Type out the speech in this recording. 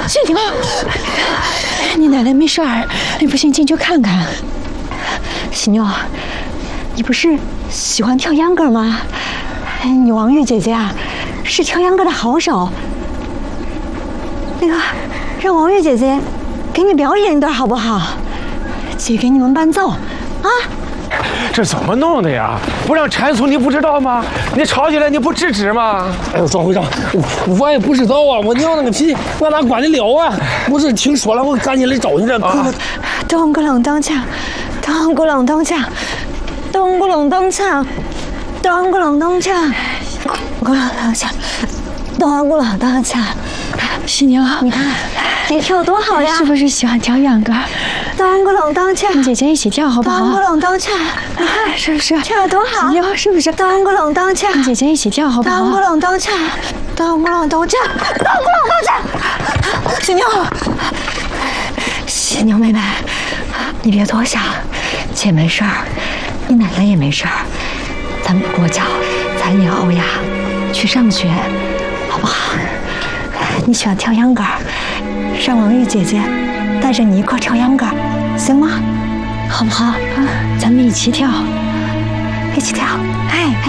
谢你了。你奶奶没事儿，你不信进去看看。喜妞，你不是喜欢跳秧歌吗？你王玉姐姐啊，是跳秧歌的好手。那个，让王玉姐姐给你表演一段好不好？姐给你们伴奏，啊。 这怎么弄的呀？不让阐述你不知道吗？你吵起来你不制止吗？ 哎呦，庄会长，我也不知道啊，我娘那个脾气，我哪管得了啊？不是听说了，我赶紧来找你这。 咚咕啷当锵，咚咕啷当锵，咚咕啷当锵，咚咕啷当锵，咕啷当锵，咚咕啷当锵。喜妞，你看你跳多好呀！是不是喜欢跳秧歌？咚咕啷当锵，跟姐姐一起跳好不好？咚咕啷当锵，你看是不是跳得多好？喜妞是不是？咚咕啷当锵，跟姐姐一起跳好不好？咚咕啷当锵，咚咕啷当锵，咚咕啷当锵。喜妞，喜妞妹妹，你别多想，姐没事儿，你奶奶也没事儿，咱们裹脚，咱领欧亚去上学，好不好？你喜欢跳秧歌，让王玉姐姐带着你一块跳秧歌，行吗？好不好？咱们一起跳，一起跳，哎。